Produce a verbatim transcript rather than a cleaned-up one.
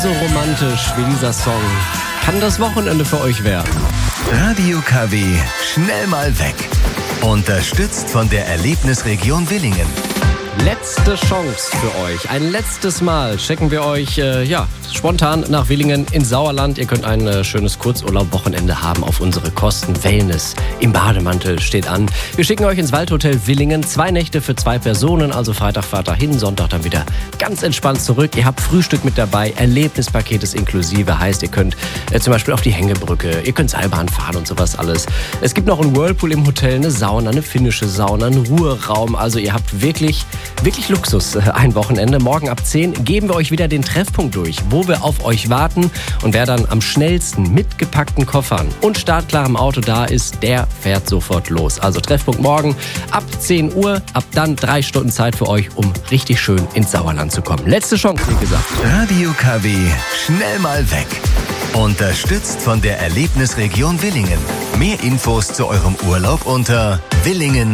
So romantisch wie dieser Song kann das Wochenende für euch werden. Radio K W, schnell mal weg. Unterstützt von der Erlebnisregion Willingen. Letzte Chance für euch. Ein letztes Mal schicken wir euch äh, ja, spontan nach Willingen ins Sauerland. Ihr könnt ein äh, schönes Kurzurlaub-Wochenende haben auf unsere Kosten. Wellness im Bademantel steht an. Wir schicken euch ins Waldhotel Willingen. Zwei Nächte für zwei Personen, also Freitag fahrt ihr hin, Sonntag dann wieder ganz entspannt zurück. Ihr habt Frühstück mit dabei, Erlebnispaket ist inklusive. Heißt, ihr könnt äh, zum Beispiel auf die Hängebrücke, ihr könnt Seilbahn fahren und sowas alles. Es gibt noch einen Whirlpool im Hotel, eine Sauna, eine finnische Sauna, einen Ruheraum. Also ihr habt wirklich... Wirklich Luxus, ein Wochenende. Morgen ab zehn geben wir euch wieder den Treffpunkt durch, wo wir auf euch warten. Und wer dann am schnellsten mit gepackten Koffern und startklarem Auto da ist, der fährt sofort los. Also Treffpunkt morgen ab zehn Uhr. Ab dann drei Stunden Zeit für euch, um richtig schön ins Sauerland zu kommen. Letzte Chance, wie gesagt. Radio K W, schnell mal weg. Unterstützt von der Erlebnisregion Willingen. Mehr Infos zu eurem Urlaub unter willingen